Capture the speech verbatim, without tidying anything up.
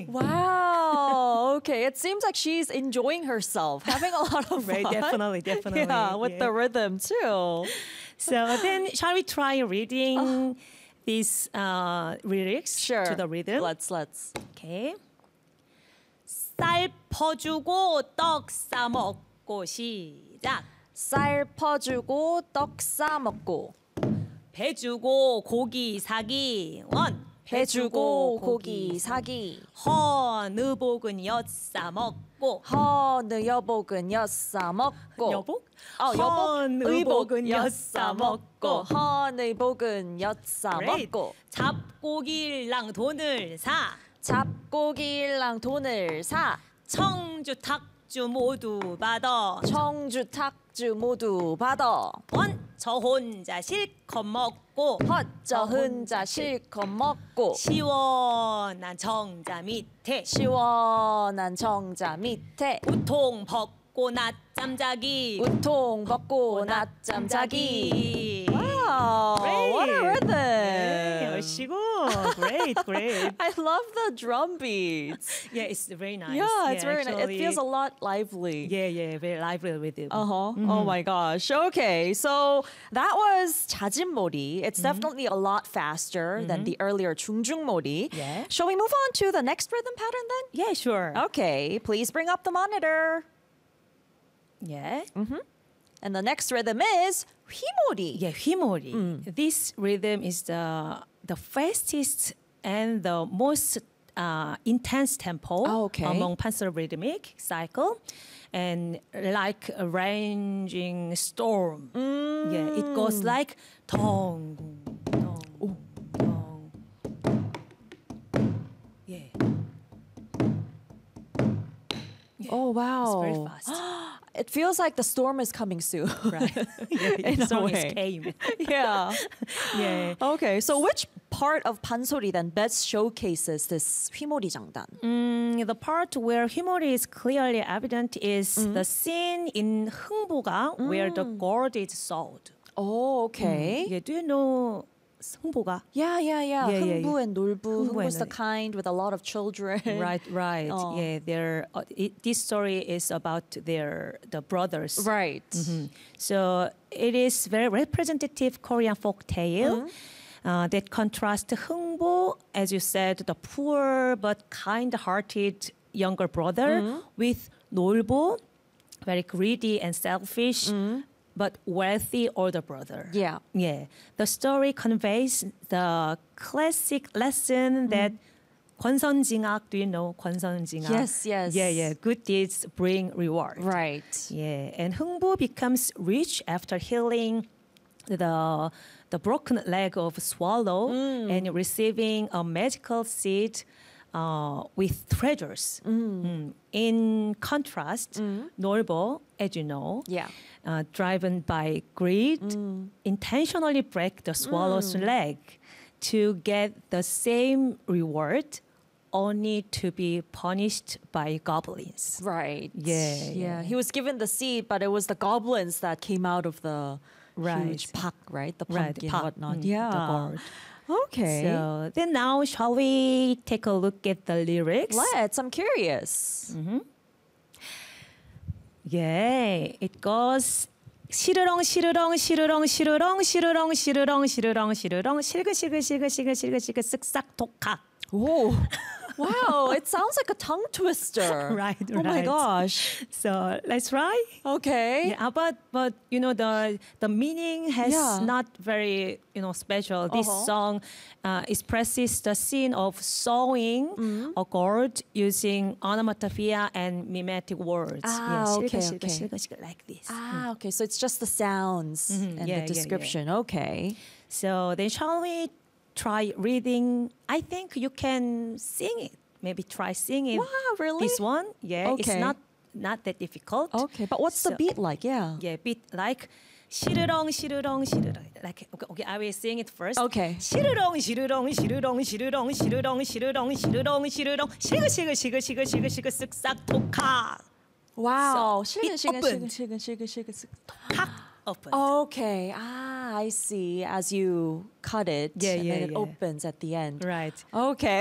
Wow. Okay. It seems like she's enjoying herself, having a lot of fun. Right, definitely, definitely. Yeah, with yeah. the rhythm too. So then, shall we try reading these uh, lyrics Sure. to the rhythm? Let's let's. Okay. 쌀 퍼주고 떡 싸먹고 시작. 쌀 퍼주고 떡 싸 먹고 배 주고 고기 사기 원. 배 주고 고기 사기 허느복은 엿 싸먹고 허느 여복은 엿 싸 먹고 여복? 어, 여복 헌의복은 의복 엿 엿 싸 싸 먹고. 먹고 헌의복은 엿 싸 Great. 먹고 잡고기랑 돈을 사 잡고기랑 돈을 사 청주 탁주 모두 받아 청주 탁주 모두 받아 원 저 혼자 실컷 먹고 헛저 혼자 실컷 먹고 시원한 정자 밑에 시원한 정자 밑에 우통 벗고 낮잠 자기 우통 벗고 낮잠 자기. Wow, what a 네, rhythm! 얼씨구. Great, great. I love the drum beats. Yeah, it's very nice. Yeah, it's very nice. It actually- feels a lot lively. Yeah, yeah, very lively rhythm. Uh-huh. Oh my gosh. Okay, so that was 자진몰이. It's Mm-hmm. definitely a lot faster than the earlier 중중몰이. Yeah. Shall we move on to the next rhythm pattern then? Yeah, sure. Okay, please bring up the monitor. Yeah. And the next rhythm is 휘몰이. Yeah, 휘몰이. This rhythm is the the fastest and the most uh, intense tempo Oh, okay. among panzer rhythmic cycle, and like a raging storm. Yeah, it goes like dong, dong, dong. Yeah, Oh wow. it's very fast. It feels like the storm is coming soon. Right? Yeah, In the a song is way. came. Yeah. Yeah. Okay, so which part of 판소리 then best showcases this 휘몰이 장단? Mm, the part where humor is clearly evident is the scene in 흥보가 where the gourd is sold. Oh, okay. Yeah, do you know 흥보가? Yeah, yeah, yeah. Yeah, yeah, 흥부 yeah. and 놀부. 흥부 흥부 is and the kind with a lot of children. Right, right. Oh. Yeah, they're, uh, it, this story is about their the brothers. Right. So it is very representative Korean folk tale uh, that contrasts 흥보, as you said, the poor but kind-hearted younger brother, with 놀보, very greedy and selfish, but wealthy older brother. Yeah. Yeah. The story conveys the classic lesson that 권선징악, do you know 권선징악? Yes, yes. Yeah, yeah. Good deeds bring reward. Right. Yeah, and 흥부 becomes rich after healing the the broken leg of swallow and receiving a magical seed uh, with treasures. Mm. In contrast, 놀보, as you know, Yeah. uh, driven by greed, intentionally break the swallow's leg to get the same reward, only to be punished by goblins. Right. Yeah, Yeah. yeah. He was given the seed, but it was the goblins that came out of the Right. huge pak, right? The Right, pumpkin, pak, whatnot. mm, yeah. the gourd. Okay. So then now, shall we take a look at the lyrics? Let's. I'm curious. Yeah, it goes. 시르렁 시르렁 시르렁 시르렁 시르렁 시르렁 시르렁 시르렁 실근실근 실근실근 실근실근 쓱싹 독학. Oh, wow! It sounds like a tongue twister. Right, Oh my right. gosh. So let's try. Okay. Yeah, but but you know the the meaning has Yeah. not very you know special. This Uh-huh. song uh, expresses the scene of sewing Mm-hmm. a gourd using onomatopoeia and mimetic words. Ah, yeah, okay, 실근, okay. 실근, 실근, like this. Ah, okay. So it's just the sounds and Yeah, yeah, the yeah. description. Okay. So then, shall we try reading? I think you can sing it. Maybe try singing. Wow, really? This one, yeah, it's Okay. not not that difficult. Okay. But what's the So- beat like? Yeah. Yeah, bit like 시르렁 시르렁 시르렁. Like okay, okay, I will sing it first. Okay. 시르렁 시르렁 시르렁 시르렁 시르렁 시르렁 시르렁 시르렁 시그 시그 시그 시그 시그 시그 쓱싹 독학 Wow. So, Shigan, it shigan, opened. shigan, shigan, shigan, shigan. 탁 open. Okay. Ah, I see. As you cut it, Yeah, and yeah, then it yeah. opens at the end. Right. Okay.